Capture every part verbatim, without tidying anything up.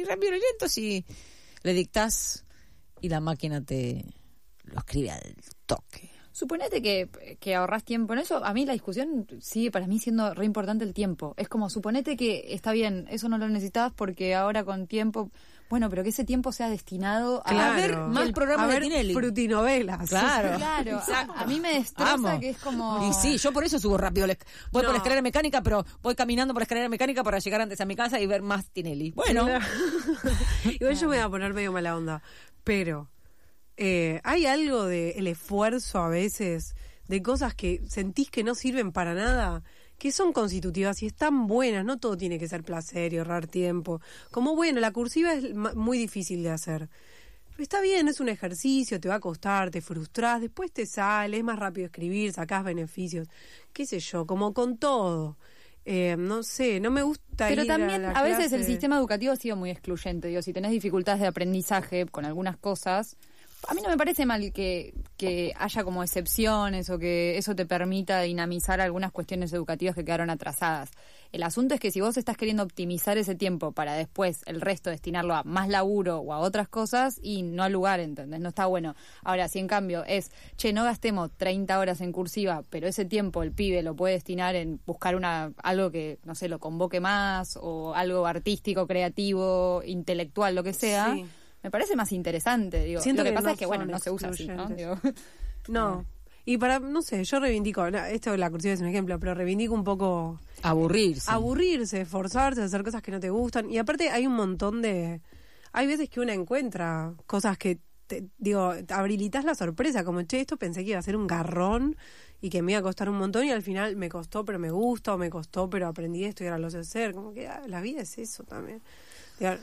y rápido y lento si le dictás y la máquina te lo escribe al toque. Suponete que, que ahorrás tiempo en eso. A mí la discusión sigue para mí siendo re importante el tiempo. Es como, suponete que está bien, eso no lo necesitabas porque ahora con tiempo... Bueno, pero que ese tiempo sea destinado a Claro. ver más el- programas A de ver Tinelli. frutinovelas. Claro. Claro, a, a mí me destroza Amo. que es como... Y sí, yo por eso subo rápido. la esc- Voy No. por la escalera mecánica, pero voy caminando por la escalera mecánica para llegar antes a mi casa y ver más Tinelli. Bueno, Igual yo me voy a poner medio mala onda, pero eh, hay algo de el esfuerzo a veces, de cosas que sentís que no sirven para nada, que son constitutivas y están buenas. No todo tiene que ser placer y ahorrar tiempo. Como bueno, la cursiva es ma- muy difícil de hacer. Pero está bien, es un ejercicio, te va a costar, te frustrás, después te sale, es más rápido escribir, sacás beneficios, qué sé yo, como con todo. Eh, no sé, no me gusta Pero ir a también la a veces clase. el sistema educativo ha sido muy excluyente. Digo, si tenés dificultades de aprendizaje con algunas cosas, a mí no me parece mal que, que haya como excepciones o que eso te permita dinamizar algunas cuestiones educativas que quedaron atrasadas. El asunto es que si vos estás queriendo optimizar ese tiempo para después el resto destinarlo a más laburo o a otras cosas y no al lugar, ¿entendés? No está bueno. Ahora, si en cambio es, che, no gastemos treinta horas en cursiva, pero ese tiempo el pibe lo puede destinar en buscar una algo que, no sé, lo convoque más o algo artístico, creativo, intelectual, lo que sea... Sí. Me parece más interesante, digo. Siento Lo que, que pasa no es que, bueno, son no se usa así, ¿no? excluyentes. Digo. No. Y para, no sé, yo reivindico, no, esto de la cursiva es un ejemplo, pero reivindico un poco aburrirse. aburrirse, esforzarse, hacer cosas que no te gustan. Y aparte hay un montón de... Hay veces que uno encuentra cosas que, te, digo, habilitas la sorpresa, como, che, esto pensé que iba a ser un garrón y que me iba a costar un montón y al final me costó, pero me gusta, o me costó, pero aprendí esto y ahora lo sé hacer. Como que ah, la vida es eso también. Digo,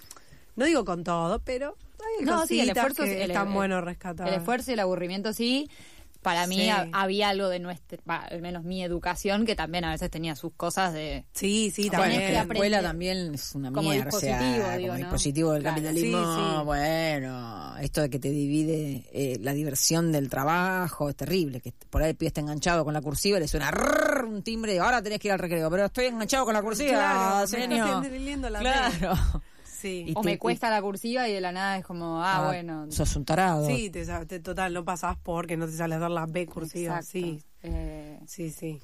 no digo con todo, pero hay No, sí, el cositas esfuerzo que es- el- están el- bueno rescatar. El esfuerzo y el aburrimiento, sí. Para mí Sí. ha- había algo de nuestra, va, al menos mi educación, que también a veces tenía sus cosas de... Sí, sí, Bueno, también. es que la escuela también es una Como mierda, o sea, dispositivo, como digo, ¿no? dispositivo del Claro, capitalismo. sí, sí. Bueno, esto de que te divide eh, la diversión del trabajo es terrible. Que por ahí el pibe está enganchado con la cursiva y le suena rrr, un timbre y ahora tenés que ir al recreo, pero estoy enganchado con la cursiva, Claro, me señor. estás entendiendo la Claro. Sí. Y O te- me cuesta la cursiva y de la nada es como, ah, Ah, bueno... sos un tarado. Sí, te, sa- te- total, no pasás porque no te sale a dar la B cursiva. Exacto. Sí, Eh, sí, sí.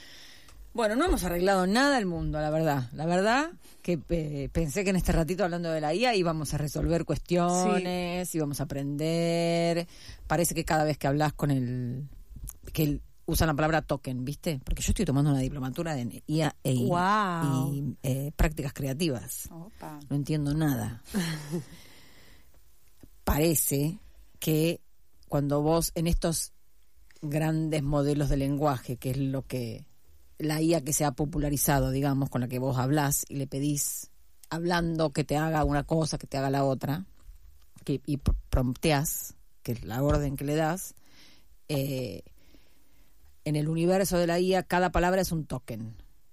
Bueno, no hemos arreglado nada el mundo, la verdad. La verdad que eh, pensé que en este ratito hablando de la I A íbamos a resolver cuestiones, íbamos a aprender. Parece que cada vez que hablas con el... que el- usan la palabra token, ¿viste? Porque yo estoy tomando una diplomatura en I A e, Wow. y eh, prácticas creativas. opa. No entiendo nada. Parece que cuando vos en estos grandes modelos de lenguaje, que es lo que la I A que se ha popularizado, digamos, con la que vos hablás y le pedís hablando que te haga una cosa, que te haga la otra, que, y pr- prompteás, que es la orden que le das, eh, en el universo de la I A cada palabra es un token.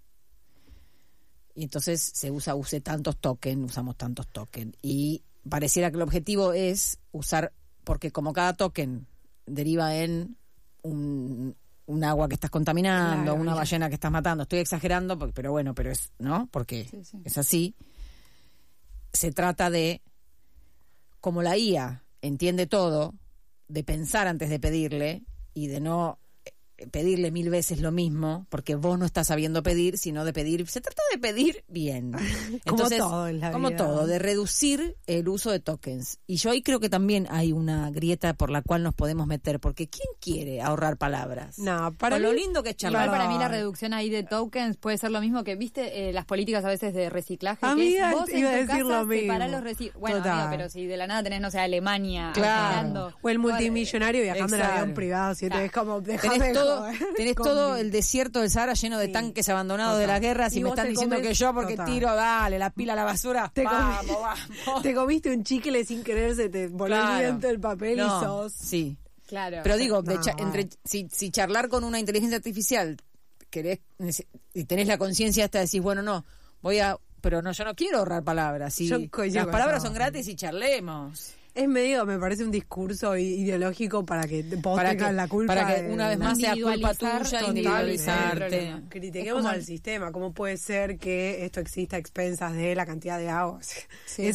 Y entonces se usa, use tantos tokens, usamos tantos tokens. Y pareciera que el objetivo es usar, porque como cada token deriva en un, un agua que estás contaminando, Claro, una ya. ballena que estás matando. Estoy exagerando, porque- pero bueno, pero es, ¿no? Porque Sí, sí. es así. Se trata de, como la I A entiende todo, de pensar antes de pedirle y de no eh, pedirle mil veces lo mismo, porque vos no estás sabiendo pedir, sino de pedir, se trata de pedir bien. Como todo en la como vida. todo, de reducir el uso de tokens. Y yo ahí creo que también hay una grieta por la cual nos podemos meter, porque ¿quién quiere ahorrar palabras? No, para Con lo mí- lindo que es Igual charlar. para mí la reducción ahí de tokens puede ser lo mismo que, viste, eh, las políticas a veces de reciclaje. que Amiga, es, vos iba a en tu decir casa lo mismo. separás los residuos. Bueno, Total. amiga, pero si de la nada tenés, no sé, Alemania Claro. alquilando- O el multimillonario viajando en Exacto. avión privado, si te Claro. ves como... déjame Tenés todo, joder. tenés Con todo mi- el desierto del Sahara lleno de Sí. tanques abandonados Total. de las guerras y, Y me vos están te diciendo comes- que yo porque Total. tiro, dale, la pila a la basura. Te vamos, comí- vamos. Te comiste un chicle sin querer, se te voló Claro. el viento el papel No, y sos... Sí. Claro. Pero digo, de No. cha- entre, si, si charlar con una inteligencia artificial querés, nece- y tenés la conciencia hasta de decir, bueno, no, voy a... Pero no, yo no quiero ahorrar palabras. Si Yo coincido las con palabras eso. son gratis y charlemos. Es medio, me parece un discurso i- ideológico para que vos Para tengas que, la culpa para que de- una vez más sea culpa Individualizar tuya, total, individualizarte. sí, sí, Critiquemos Es como- al sistema. ¿Cómo puede ser que esto exista a expensas de la cantidad de agua? Sí. Es